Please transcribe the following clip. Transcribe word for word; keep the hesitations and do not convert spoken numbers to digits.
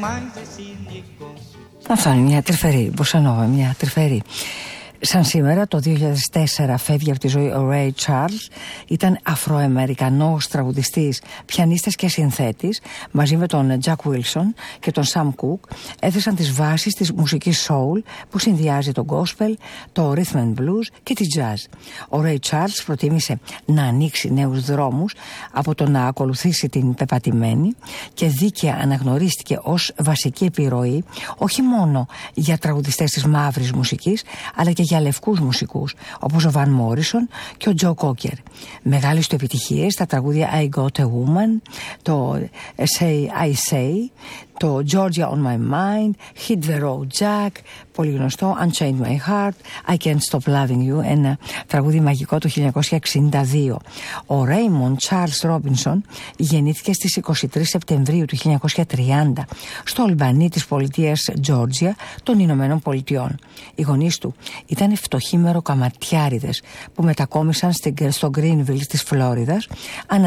Αυτό είναι μια τρυφερή μποσανόβα, μια τρυφερή. Σαν σήμερα το δύο χιλιάδες τέσσερα φεύγει από τη ζωή ο Ray Charles. Ήταν Αφροαμερικανός τραγουδιστής, πιανίστας και συνθέτης. Μαζί με τον Jack Wilson και τον Sam Cooke έθεσαν τις βάσεις της μουσικής soul που συνδυάζει το gospel, το rhythm and blues και τη jazz. Ο Ray Charles προτίμησε να ανοίξει νέους δρόμους από το να ακολουθήσει την πεπατημένη και δίκαια αναγνωρίστηκε ως βασική επιρροή όχι μόνο για τραγουδιστές της μαύρης μουσικής αλλά και για λευκούς μουσικούς όπως ο Van Morrison και ο Joe Cocker. Μεγάλες του επιτυχίες τα τραγούδια I Got a Woman, το Say I Say, το Georgia on My Mind, Hit the Road Jack, πολύ γνωστό, Unchained My Heart, I Can't Stop Loving You, ένα τραγούδι μαγικό του χίλια εννιακόσια εξήντα δύο. Ο Raymond Charles Robinson γεννήθηκε στις είκοσι τρεις Σεπτεμβρίου του χίλια εννιακόσια τριάντα στο Αλμπανί της πολιτείας Georgia των Ηνωμένων Πολιτειών. Οι γονείς του ήταν φτωχοί μεροκαματιάριδες που μετακόμισαν στο Greenville της Φλόριδας